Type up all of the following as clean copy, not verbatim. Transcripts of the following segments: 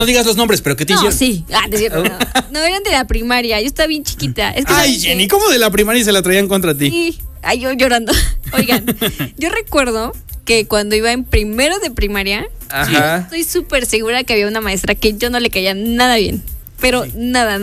No digas los nombres, pero ¿qué te hicieron? Sí. Es cierto, no, eran de la primaria. Yo estaba bien chiquita. Es que ay, Jenny, ¿cómo de la primaria se la traían contra ti? Sí. Ay, yo llorando. Oigan, yo recuerdo que cuando iba en primero de primaria, Ajá. estoy súper segura que había una maestra que yo no le caía nada bien. Pero nada.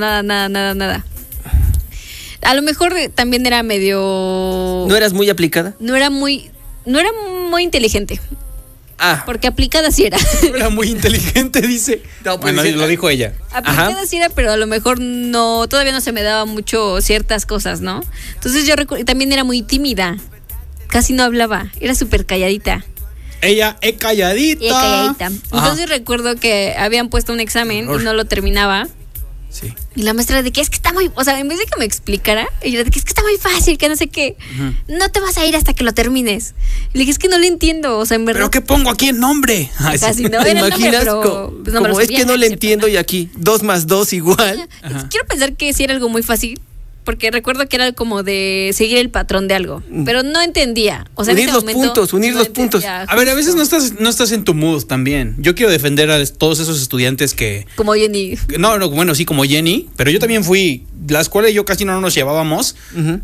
A lo mejor también era medio... ¿No eras muy aplicada? No era muy inteligente. Porque aplicada sí era. Era muy inteligente, dice. No, pues, bueno, lo dijo ella. Aplicada sí era, pero a lo mejor no, todavía no se me daba mucho ciertas cosas, ¿no? Entonces yo recuerdo, también era muy tímida. Casi no hablaba, era súper calladita. Ella es calladita. Entonces recuerdo que habían puesto un examen y no lo terminaba. Sí. Y la maestra de que es que está muy... O sea, en vez de que me explicara, ella de que es que está muy fácil, que no sé qué. No te vas a ir hasta que lo termines. Y le dije, es que no lo entiendo, o sea, en verdad... ¿Pero qué pongo aquí el nombre? Casi no, ¿Te era el nombre, imaginas? pero, pues, no me lo como es sabía, que no le ¿cierto? entiendo y aquí 2 más 2 igual. Quiero pensar que sí era algo muy fácil, porque recuerdo que era como de seguir el patrón de algo, pero no entendía. O sea, unir en los ese momento unir no los puntos. entendía, A ver, a veces justo. no estás en tu mood también. Yo quiero defender a todos esos estudiantes que... Como Jenny. No, bueno, sí, como Jenny, pero yo también fui... La escuela y yo casi no nos llevábamos. Ujú.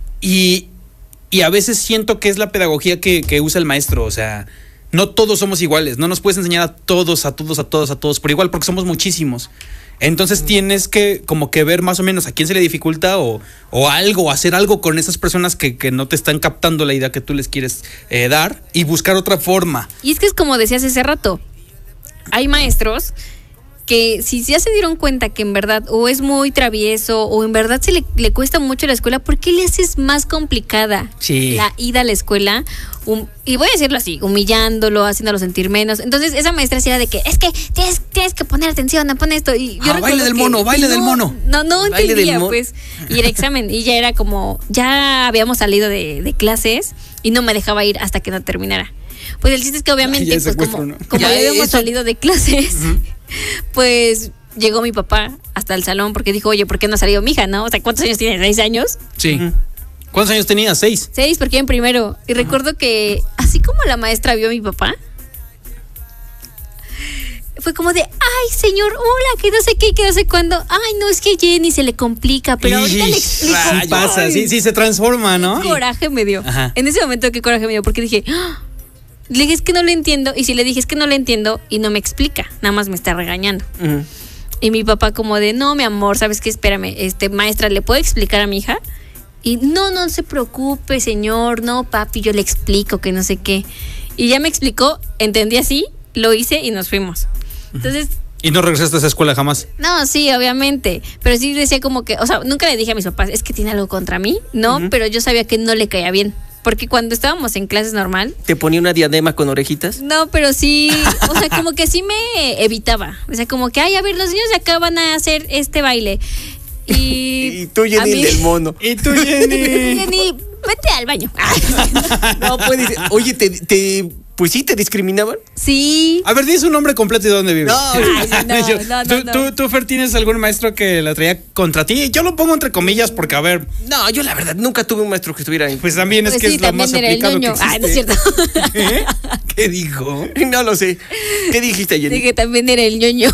Y a veces siento que es la pedagogía que usa el maestro, o sea... No todos somos iguales, no nos puedes enseñar a todos por igual, porque somos muchísimos. Entonces tienes que como que ver más o menos a quién se le dificulta o algo, hacer algo con esas personas que no te están captando la idea que tú les quieres dar y buscar otra forma. Y es que es como decías hace rato, hay maestros que si ya se dieron cuenta que en verdad o es muy travieso o en verdad le cuesta mucho la escuela, ¿por qué le haces más complicada la ida a la escuela? Y voy a decirlo así, humillándolo, haciéndolo sentir menos. Entonces esa maestra sí era de que es que tienes que poner atención, pon esto. Y yo baile del mono, baile del mono. No entendía, pues. Y el examen, y ya era como, ya habíamos salido de clases y no me dejaba ir hasta que no terminara. Pues el chiste es que obviamente, pues como ya habíamos salido de clases, pues llegó mi papá hasta el salón porque dijo, oye, ¿por qué no ha salido mi hija, no? O sea, ¿cuántos años tiene? ¿6 años? Sí. ¿Cuántos años tenías? 6. 6, porque en primero. Y recuerdo que, así como la maestra vio a mi papá, fue como de, ay, señor, hola, que no sé qué, que no sé cuándo. Ay, no, es que Jenny se le complica, pero ahorita le explico. Pasa, sí, se transforma, ¿no? Qué coraje me dio. En ese momento, qué coraje me dio, porque dije, le dije, es que no lo entiendo. Y si le dije, es que no lo entiendo y no me explica, nada más me está regañando. Y mi papá como de, no, mi amor, ¿sabes qué? Espérame, maestra, ¿le puedo explicar a mi hija? Y no se preocupe, señor, no, papi, yo le explico que no sé qué. Y ya me explicó, entendí así, lo hice y nos fuimos. Entonces... ¿Y no regresaste a esa escuela jamás? No, sí, obviamente, pero sí decía como que, o sea, nunca le dije a mis papás, es que tiene algo contra mí, ¿no? Pero yo sabía que no le caía bien. Porque cuando estábamos en clases normal... ¿Te ponía una diadema con orejitas? No, pero sí, o sea, como que sí me evitaba. O sea, como que, ay, a ver, los niños de acá van a hacer este baile. Y tú, Jenny, el del mono. Y tú, Jenny. Jenny, vete al baño. No, puedes. Oye, pues sí, ¿te discriminaban? Sí. A ver, di su nombre completo y de dónde vive. No. ¿Tú, Fer, tienes algún maestro que la traía contra ti? Yo lo pongo entre comillas porque, a ver... No, yo la verdad nunca tuve un maestro que estuviera ahí. Pues también pues es que sí, es lo más aplicado que existe. Ay, no es cierto. ¿Qué? ¿Qué dijo? No lo sé. ¿Qué dijiste, Jenny? Dije que también era el ñoño.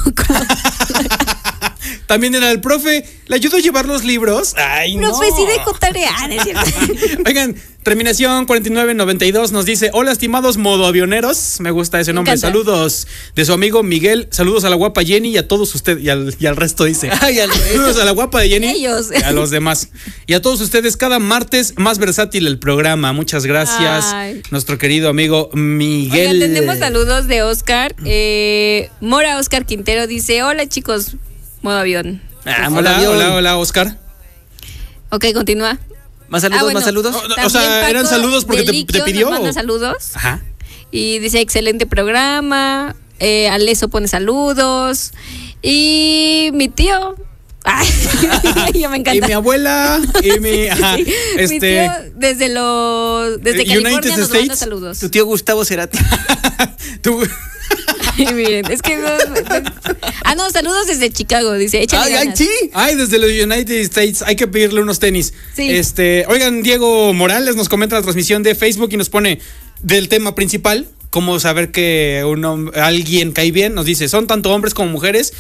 También era el profe. ¿Le ayudó a llevar los libros? Ay, no. Profe, sí dejó tarea. No es cierto. Oigan, terminación 4992 nos dice, hola, estimados modoavioneros. Me gusta ese nombre. Saludos de su amigo Miguel. Saludos a la guapa Jenny y a todos ustedes. Y al resto dice. Saludos a la guapa de Jenny. Ellos. Y a los demás. Y a todos ustedes, cada martes más versátil el programa. Muchas gracias. Ay. Nuestro querido amigo Miguel. Oigan, tenemos saludos de Oscar. Mora Oscar Quintero dice, hola chicos, modo avión. Hola, Oscar. Ok, continúa. ¿Más saludos, más saludos? O sea, ¿eran saludos porque te pidió? Nos manda saludos. Ajá. Y dice, excelente programa. Aleso pone saludos. Y mi tío... Ay, ya me encanta. Y mi abuela. Y mi... Ajá, sí, mi tío desde California nos manda saludos. Tu tío Gustavo Cerati. Tú... Ay, miren, es que no, saludos desde Chicago, dice, échale ganas. Sí. Ay, desde los United States, hay que pedirle unos tenis. Sí. Oigan, Diego Morales nos comenta la transmisión de Facebook y nos pone del tema principal. cómo saber que alguien cae bien, nos dice, son tanto hombres como mujeres